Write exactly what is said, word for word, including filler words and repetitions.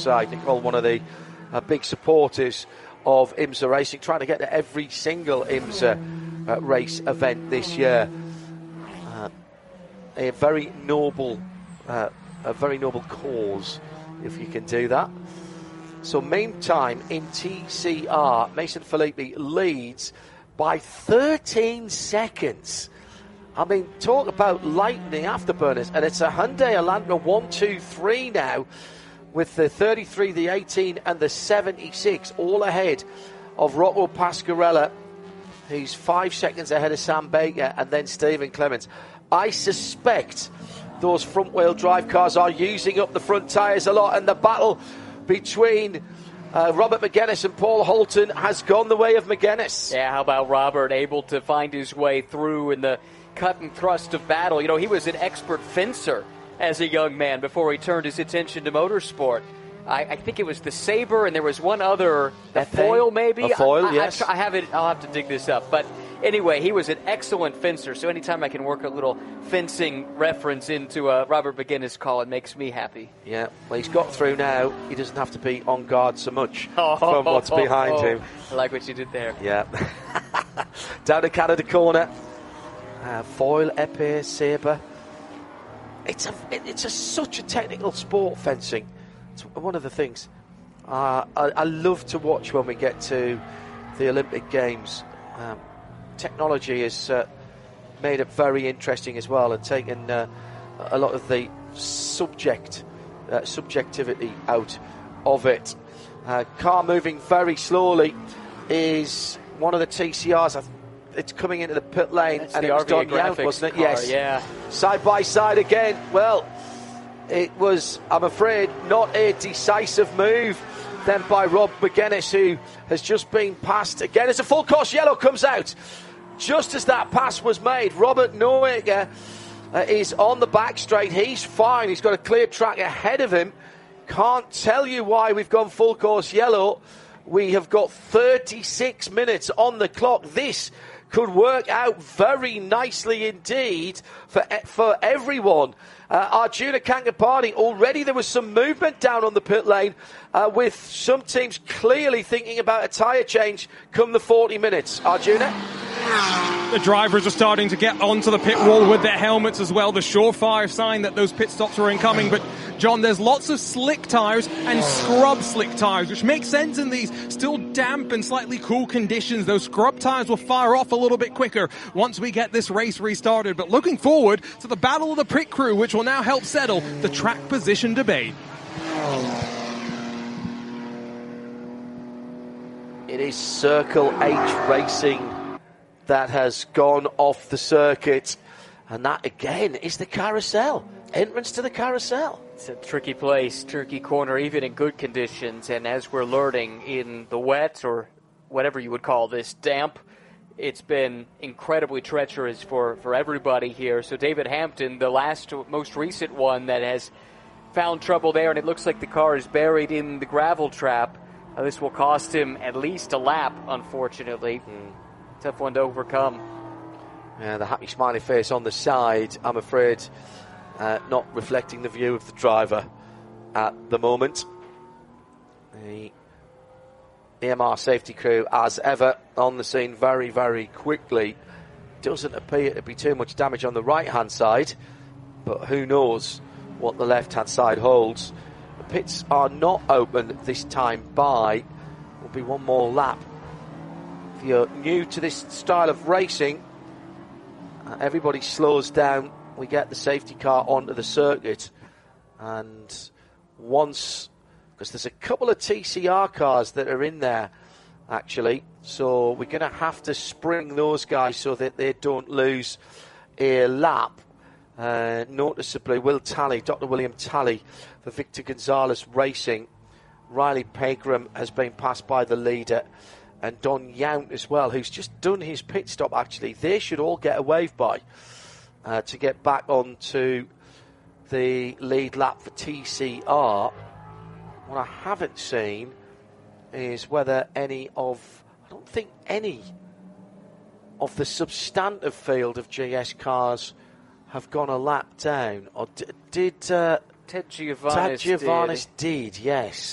trackside. Nicole, one of the uh, big supporters of IMSA Racing, trying to get to every single IMSA uh, race event this year. Uh, a very noble, uh, a very noble cause, if you can do that. So meantime, in T C R, Mason Filippi leads by thirteen seconds. I mean, talk about lightning afterburners. And it's a Hyundai Elantra one two three now, with the thirty-three, the eighteen, and the seventy-six, all ahead of Rocco Pasquarella, who's five seconds ahead of Sam Baker, and then Stephen Clements. I suspect those front-wheel drive cars are using up the front tyres a lot, and the battle between uh, Robert Magennis and Paul Holton has gone the way of Magennis. Yeah, how about Robert able to find his way through in the cut and thrust of battle? You know, he was an expert fencer as a young man before he turned his attention to motorsport. I, I think it was the Sabre, and there was one other, a foil maybe? A foil, I, yes. I, I have it, I'll have to dig this up. But anyway, he was an excellent fencer, so anytime I can work a little fencing reference into a Robert Magennis call, it makes me happy. Yeah, well, he's got through now. He doesn't have to be on guard so much oh, from what's oh, behind oh. him. I like what you did there. Yeah. Down to Canada corner. Uh, foil, épée, sabre. It's a, it's a, such a technical sport, fencing. It's one of the things uh, I, I love to watch when we get to the Olympic Games. Um, technology has uh, made it very interesting as well, and taken uh, a lot of the subject uh, subjectivity out of it. Uh, car moving very slowly is one of the T C Rs. It's coming into the pit lane. That's and the it was R V A Don Yount, wasn't it? car, Yes. Yeah. Side by side again. Well, it was, I'm afraid, not a decisive move then by Rob Magennis, who has just been passed again as a full course yellow comes out. Just as that pass was made, Robert Neuegger uh, is on the back straight. He's fine. He's got a clear track ahead of him. Can't tell you why we've gone full course yellow. We have got thirty-six minutes on the clock. This could work out very nicely indeed for for everyone. Uh, Arjuna Kankapani, already there was some movement down on the pit lane uh, with some teams clearly thinking about a tyre change come the forty minutes. Arjuna? The drivers are starting to get onto the pit wall with their helmets as well, the surefire sign that those pit stops are incoming. But, John, there's lots of slick tyres and scrub slick tyres, which makes sense in these still damp and slightly cool conditions. Those scrub tyres will fire off a little bit quicker once we get this race restarted. But looking forward to the battle of the pit crew, which will now help settle the track position debate. It is Circle H Racing that has gone off the circuit, and that again is the carousel, entrance to the carousel. It's a tricky place, tricky corner, even in good conditions, and as we're learning in the wet, or whatever you would call this, damp, it's been incredibly treacherous for, for everybody here. So David Hampton, the last, most recent one that has found trouble there, and it looks like the car is buried in the gravel trap. Uh, this will cost him at least a lap, unfortunately. Mm. Tough one to overcome. Yeah, the happy smiley face on the side, I'm afraid, uh, not reflecting the view of the driver at the moment. The E M R safety crew, as ever, on the scene very, very quickly. Doesn't appear to be too much damage on the right-hand side, but who knows what the left-hand side holds. The pits are not open this time by. Will be one more lap. If you're new to this style of racing, uh, everybody slows down. We get the safety car onto the circuit, and once, because there's a couple of T C R cars that are in there actually, so we're going to have to spring those guys so that they don't lose a lap. Uh, noticeably, Will Talley, Doctor William Talley for Victor Gonzalez Racing. Riley Pegram has been passed by the leader, and Don Yount as well, who's just done his pit stop actually. They should all get a wave by uh, to get back onto the lead lap for T C R. What I haven't seen is whether any of, I don't think any of the substantive field of G S cars have gone a lap down. Or d- did uh, Ted Giovannis, Ted Giovannis did. did, yes.